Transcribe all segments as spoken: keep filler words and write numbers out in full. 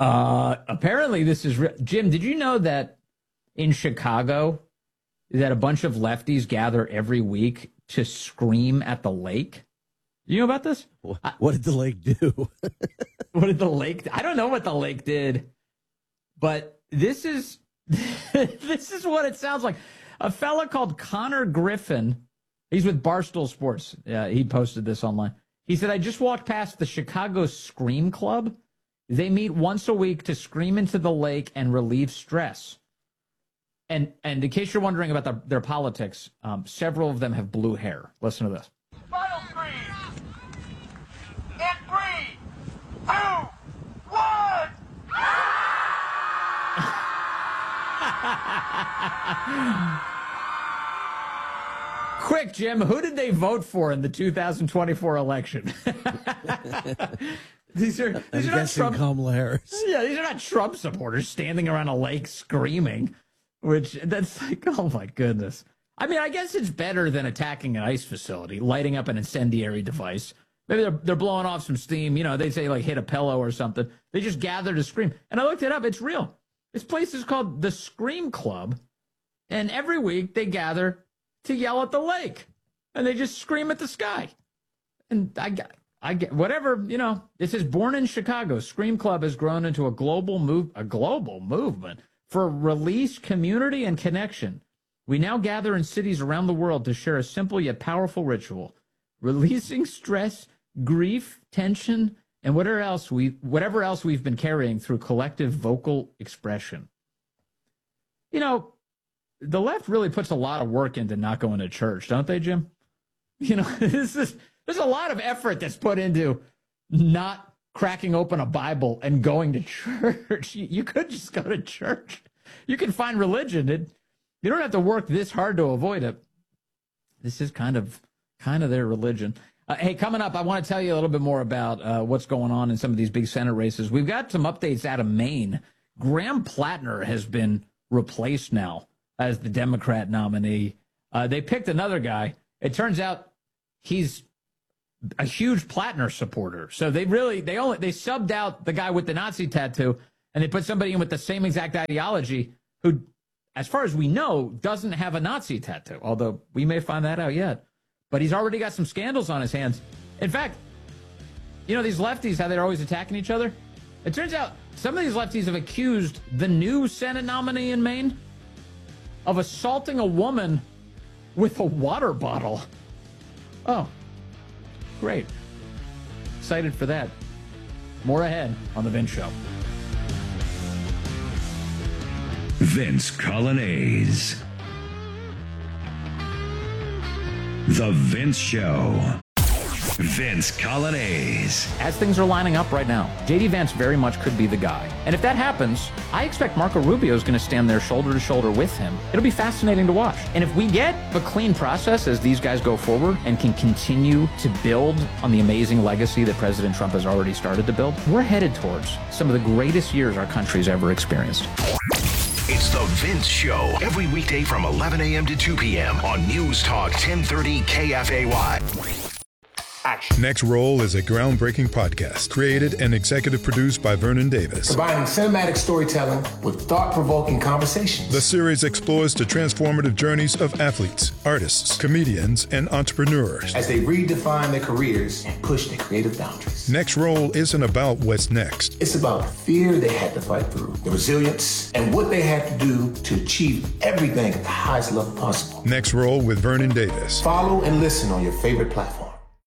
Uh, apparently this is re- Jim. Did you know that in Chicago that a bunch of lefties gather every week to scream at the lake? You know about this? What did the lake do? What did the lake? I don't know what the lake did, but this is this is what it sounds like. A fella called Connor Griffin. He's with Barstool Sports. Yeah, he posted this online. He said, "I just walked past the Chicago Scream Club. They meet once a week to scream into the lake and relieve stress." And and in case you're wondering about the, their politics, um, several of them have blue hair. Listen to this. Final freeze. In three, two, one. Quick, Jim, who did they vote for in the two thousand twenty-four election? These are, these I'm are not guessing Trump. Kamala Harris. Yeah, these are not Trump supporters standing around a lake screaming, which that's like, oh my goodness. I mean, I guess it's better than attacking an ice facility, lighting up an incendiary device. Maybe they're, they're blowing off some steam. You know, they say like hit a pillow or something. They just gather to scream. And I looked it up. It's real. This place is called the Scream Club. And every week they gather to yell at the lake. And they just scream at the sky. And I got... I get whatever, you know, this is born in Chicago. Scream Club has grown into a global move, a global movement for release, community, and connection. We now gather in cities around the world to share a simple yet powerful ritual, releasing stress, grief, tension, and whatever else we whatever else we've been carrying through collective vocal expression. You know, the left really puts a lot of work into not going to church, don't they, Jim? You know, this is There's a lot of effort that's put into not cracking open a Bible and going to church. You, you could just go to church. You can find religion. It, you don't have to work this hard to avoid it. This is kind of kind of their religion. Uh, hey, coming up, I want to tell you a little bit more about uh, what's going on in some of these big Senate races. We've got some updates out of Maine. Graham Plattner has been replaced now as the Democrat nominee. Uh, they picked another guy. It turns out he's a huge Plattner supporter. So they really, they only, they subbed out the guy with the Nazi tattoo and they put somebody in with the same exact ideology who, as far as we know, doesn't have a Nazi tattoo. Although we may find that out yet. But he's already got some scandals on his hands. In fact, you know, these lefties, how they're always attacking each other? It turns out some of these lefties have accused the new Senate nominee in Maine of assaulting a woman with a water bottle. Oh. Great. Excited for that. More ahead on The Vince Show. Vince Colonnese. The Vince Show. Vince Colonnese. As things are lining up right now, J D Vance very much could be the guy. And if that happens, I expect Marco Rubio is going to stand there shoulder to shoulder with him. It'll be fascinating to watch. And if we get a clean process as these guys go forward and can continue to build on the amazing legacy that President Trump has already started to build, we're headed towards some of the greatest years our country's ever experienced. It's The Vince Show, every weekday from eleven a.m. to two p.m. on News Talk ten thirty K F A Y. Action. Next Roll is a groundbreaking podcast created and executive produced by Vernon Davis. Combining cinematic storytelling with thought-provoking conversations. The series explores the transformative journeys of athletes, artists, comedians, and entrepreneurs as they redefine their careers and push their creative boundaries. Next Roll isn't about what's next. It's about the fear they had to fight through, the resilience, and what they had to do to achieve everything at the highest level possible. Next Roll with Vernon Davis. Follow and listen on your favorite platform.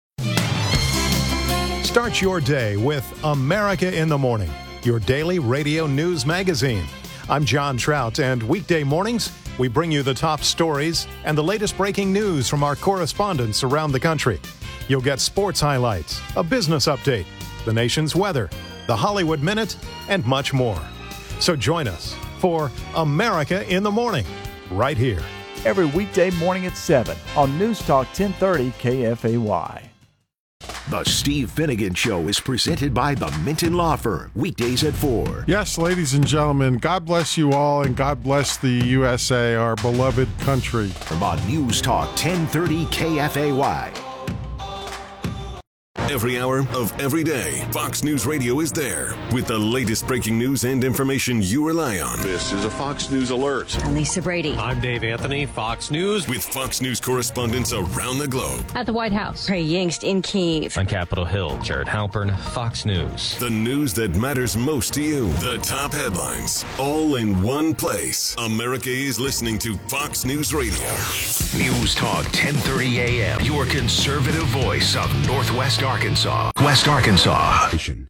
Start your day with America in the Morning, your daily radio news magazine. I'm John Trout, and weekday mornings, we bring you the top stories and the latest breaking news from our correspondents around the country. You'll get sports highlights, a business update, the nation's weather, the Hollywood Minute, and much more. So join us for America in the Morning, right here. Every weekday morning at seven on News Talk ten thirty K F A Y. The Steve Finnegan Show is presented by the Minton Law Firm, weekdays at four. Yes, ladies and gentlemen, God bless you all, and God bless the U S A, our beloved country. From on News Talk ten thirty K F A Y. Every hour of every day, Fox News Radio is there with the latest breaking news and information you rely on. This is a Fox News Alert. I'm Lisa Brady. I'm Dave Anthony, Fox News. With Fox News correspondents around the globe. At the White House, Trey Yingst in Kyiv. On Capitol Hill, Jared Halpern, Fox News. The news that matters most to you. The top headlines, all in one place. America is listening to Fox News Radio. News Talk ten thirty a.m. Your conservative voice of Northwest Arkansas. West Arkansas.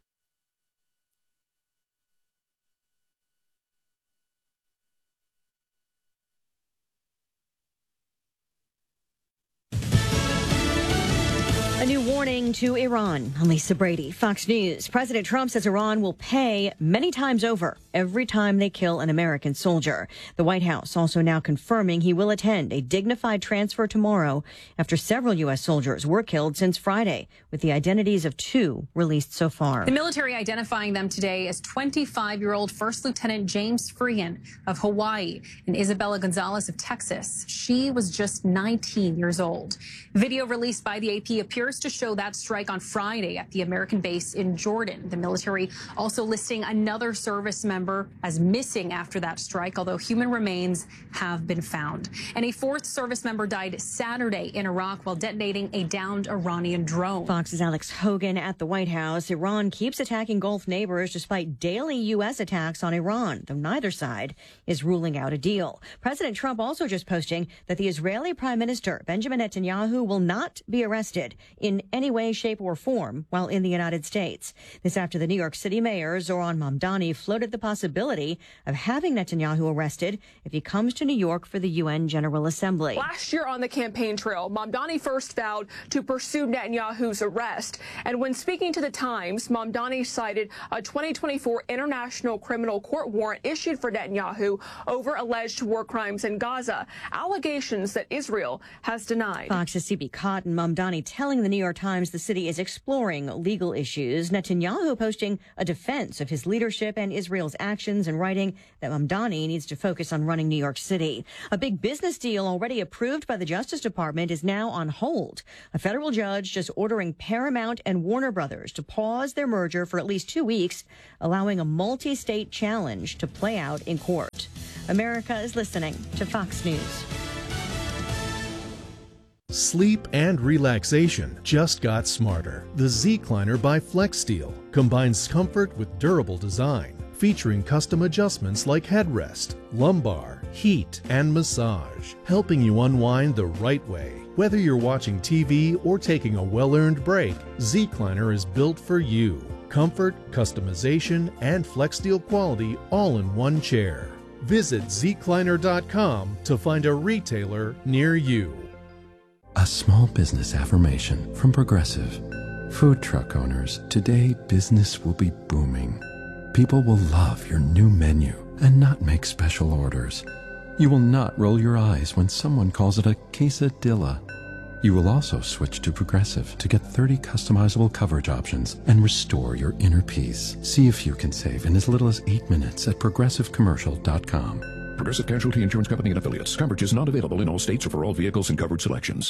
A new warning to Iran. I'm Lisa Brady, Fox News. President Trump says Iran will pay many times over every time they kill an American soldier. The White House also now confirming he will attend a dignified transfer tomorrow after several U S soldiers were killed since Friday, with the identities of two released so far. The military identifying them today as twenty-five-year-old First Lieutenant James Freehan of Hawaii and Isabella Gonzalez of Texas. She was just nineteen years old. Video released by the A P appears to show that strike on Friday at the American base in Jordan. The military also listing another service member as missing after that strike, although human remains have been found. And a fourth service member died Saturday in Iraq while detonating a downed Iranian drone. Fox's Alex Hogan at the White House. Iran keeps attacking Gulf neighbors despite daily U S attacks on Iran, though neither side is ruling out a deal. President Trump also just posting that the Israeli Prime Minister Benjamin Netanyahu will not be arrested in any way, shape, or form while in the United States. This after the New York City mayor, Zohran Mamdani, floated the possibility of having Netanyahu arrested if he comes to New York for the U N General Assembly. Last year on the campaign trail, Mamdani first vowed to pursue Netanyahu's arrest. And when speaking to the Times, Mamdani cited a twenty twenty-four International Criminal Court warrant issued for Netanyahu over alleged war crimes in Gaza, allegations that Israel has denied. Fox's C B Cotton, Mamdani telling the New York Times the city is exploring legal issues. Netanyahu posting a defense of his leadership and Israel's actions and writing that Mamdani needs to focus on running New York City. A big business deal already approved by the Justice Department is now on hold. A federal judge just ordering Paramount and Warner Brothers to pause their merger for at least two weeks, allowing a multi-state challenge to play out in court. America is listening to Fox News. Sleep and relaxation just got smarter. The Zecliner by FlexSteel combines comfort with durable design, featuring custom adjustments like headrest, lumbar, heat, and massage, helping you unwind the right way. Whether you're watching T V or taking a well-earned break, Zecliner is built for you. Comfort, customization, and FlexSteel quality all in one chair. Visit Zecliner dot com to find a retailer near you. A small business affirmation from Progressive. Food truck owners, today business will be booming. People will love your new menu and not make special orders. You will not roll your eyes when someone calls it a quesadilla. You will also switch to Progressive to get thirty customizable coverage options and restore your inner peace. See if you can save in as little as eight minutes at progressive commercial dot com. Progressive Casualty Insurance Company and Affiliates. Coverage is not available in all states or for all vehicles and coverage selections.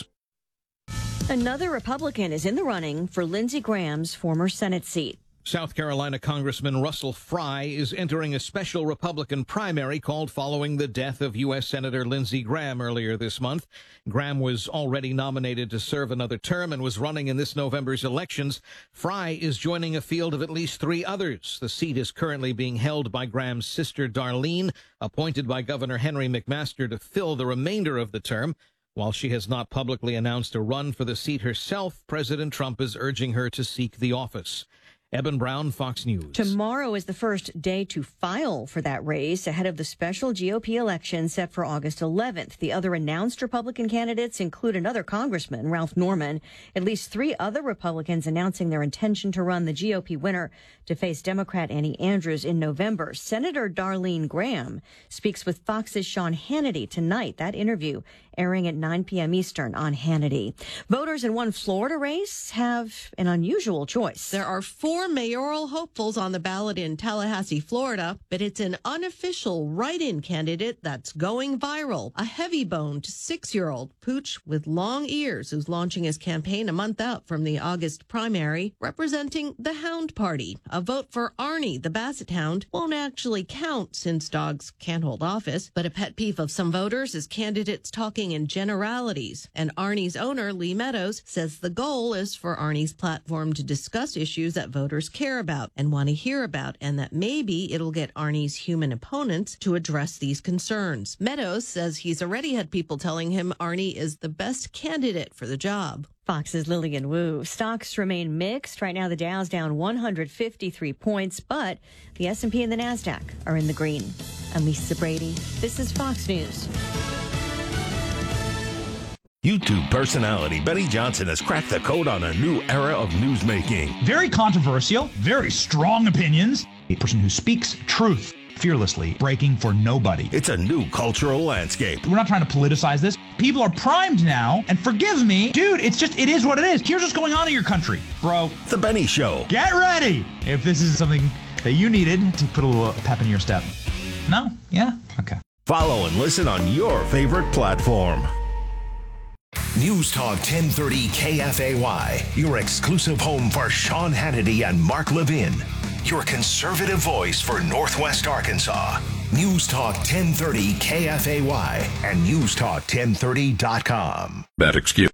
Another Republican is in the running for Lindsey Graham's former Senate seat. South Carolina Congressman Russell Fry is entering a special Republican primary called following the death of U S Senator Lindsey Graham earlier this month. Graham was already nominated to serve another term and was running in this November's elections. Fry is joining a field of at least three others. The seat is currently being held by Graham's sister Darlene, appointed by Governor Henry McMaster to fill the remainder of the term. While she has not publicly announced a run for the seat herself, President Trump is urging her to seek the office. Eben Brown, Fox News. Tomorrow is the first day to file for that race ahead of the special G O P election set for August eleventh. The other announced Republican candidates include another congressman, Ralph Norman, at least three other Republicans announcing their intention to run the G O P winner to face Democrat Annie Andrews in November. Senator Darlene Graham speaks with Fox's Sean Hannity tonight. That interview airing at nine p.m. Eastern on Hannity. Voters in one Florida race have an unusual choice. There are four more mayoral hopefuls on the ballot in Tallahassee, Florida, but it's an unofficial write-in candidate that's going viral. A heavy-boned six-year-old pooch with long ears who's launching his campaign a month out from the August primary, representing the Hound Party. A vote for Arnie, the Basset Hound, won't actually count since dogs can't hold office, but a pet peeve of some voters is candidates talking in generalities. And Arnie's owner, Lee Meadows, says the goal is for Arnie's platform to discuss issues that voters care about and want to hear about, and that maybe it'll get Arnie's human opponents to address these concerns. Meadows says he's already had people telling him Arnie is the best candidate for the job. Fox's Lillian Wu. Stocks remain mixed. Right now, the Dow's down one hundred fifty-three points, but the S and P and the NASDAQ are in the green. I'm Lisa Brady. This is Fox News. YouTube personality Benny Johnson has cracked the code on a new era of newsmaking. Very controversial, very strong opinions. A person who speaks truth fearlessly, breaking for nobody. It's a new cultural landscape. We're not trying to politicize this. People are primed now, and forgive me, dude, it's just, it is what it is. Here's what's going on in your country, bro. The Benny Show. Get ready if this is something that you needed to put a little pep in your step. No? Yeah? Okay. Follow and listen on your favorite platform. News Talk ten thirty K F A Y, your exclusive home for Sean Hannity and Mark Levin, your conservative voice for Northwest Arkansas. News Talk ten thirty K F A Y and news talk ten thirty dot com. Bad excuse.